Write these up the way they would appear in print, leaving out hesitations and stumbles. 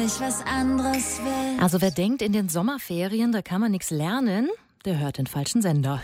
Ich was anderes will. Also wer denkt, in den Sommerferien, da kann man nichts lernen, der hört den falschen Sender.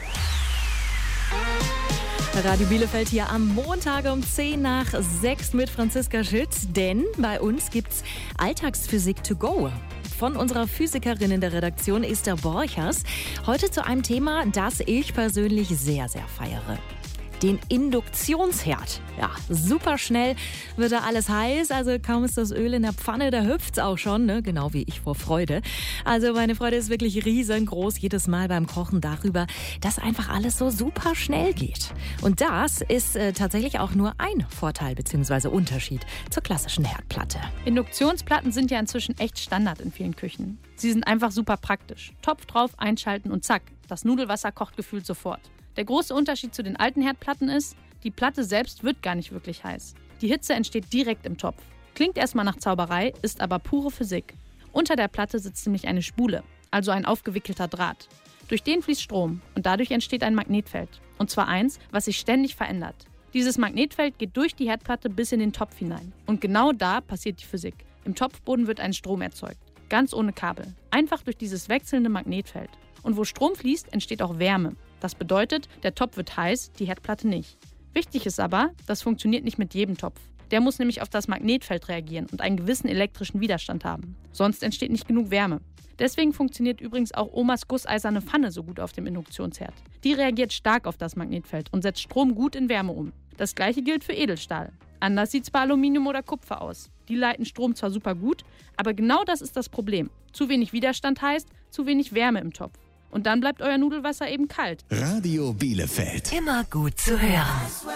Radio Bielefeld hier am Montag um 5:10 mit Franziska Schütz, denn bei uns gibt's Alltagsphysik to go. Von unserer Physikerin in der Redaktion Esther Borchers. Heute zu einem Thema, das ich persönlich sehr, sehr feiere. Den Induktionsherd. Ja, super schnell wird da alles heiß, also kaum ist das Öl in der Pfanne, da hüpft's auch schon, ne? Genau wie ich vor Freude. Also meine Freude ist wirklich riesengroß jedes Mal beim Kochen darüber, dass einfach alles so super schnell geht. Und das ist tatsächlich auch nur ein Vorteil bzw. Unterschied zur klassischen Herdplatte. Induktionsplatten sind ja inzwischen echt Standard in vielen Küchen. Sie sind einfach super praktisch. Topf drauf, einschalten und zack, das Nudelwasser kocht gefühlt sofort. Der große Unterschied zu den alten Herdplatten ist, die Platte selbst wird gar nicht wirklich heiß. Die Hitze entsteht direkt im Topf. Klingt erstmal nach Zauberei, ist aber pure Physik. Unter der Platte sitzt nämlich eine Spule, also ein aufgewickelter Draht. Durch den fließt Strom und dadurch entsteht ein Magnetfeld. Und zwar eins, was sich ständig verändert. Dieses Magnetfeld geht durch die Herdplatte bis in den Topf hinein. Und genau da passiert die Physik. Im Topfboden wird ein Strom erzeugt. Ganz ohne Kabel. Einfach durch dieses wechselnde Magnetfeld. Und wo Strom fließt, entsteht auch Wärme. Das bedeutet, der Topf wird heiß, die Herdplatte nicht. Wichtig ist aber, das funktioniert nicht mit jedem Topf. Der muss nämlich auf das Magnetfeld reagieren und einen gewissen elektrischen Widerstand haben. Sonst entsteht nicht genug Wärme. Deswegen funktioniert übrigens auch Omas gusseiserne Pfanne so gut auf dem Induktionsherd. Die reagiert stark auf das Magnetfeld und setzt Strom gut in Wärme um. Das gleiche gilt für Edelstahl. Anders sieht es bei Aluminium oder Kupfer aus. Die leiten Strom zwar super gut, aber genau das ist das Problem. Zu wenig Widerstand heißt, zu wenig Wärme im Topf. Und dann bleibt euer Nudelwasser eben kalt. Radio Bielefeld. Immer gut zu hören.